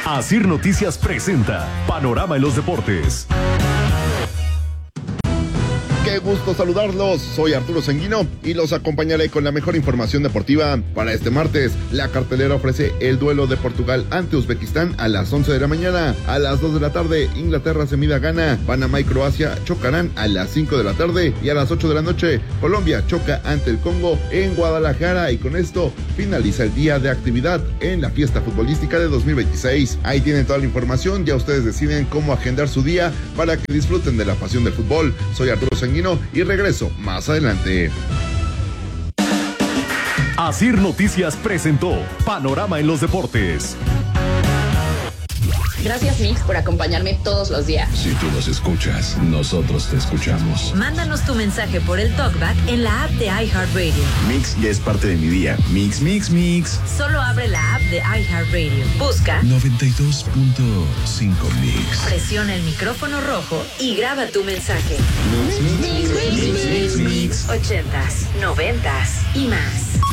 Asir Noticias presenta Panorama en los Deportes. Qué gusto saludarlos, soy Arturo Sanguino y los acompañaré con la mejor información deportiva. Para este martes, la cartelera ofrece el duelo de Portugal ante Uzbekistán a las 11 de la mañana. A las 2 de la tarde, Inglaterra se mida a Ghana, Panamá y Croacia chocarán a las 5 de la tarde y a las 8 de la noche, Colombia choca ante el Congo en Guadalajara y con esto finaliza el día de actividad en la fiesta futbolística de 2026. Ahí tienen toda la información, ya ustedes deciden cómo agendar su día para que disfruten de la pasión del fútbol. Soy Arturo Sanguino y regreso más adelante. Asir Noticias presentó Panorama en los Deportes. Gracias, Mix, por acompañarme todos los días. Si tú nos escuchas, nosotros te escuchamos. Mándanos tu mensaje por el TalkBack en la app de iHeartRadio. Mix ya es parte de mi día. Mix, mix, mix. Solo abre la app de iHeartRadio. Busca 92.5 Mix. Presiona el micrófono rojo y graba tu mensaje. Mix, mix, mix, mix, mix, mix. 80s, 90s y más.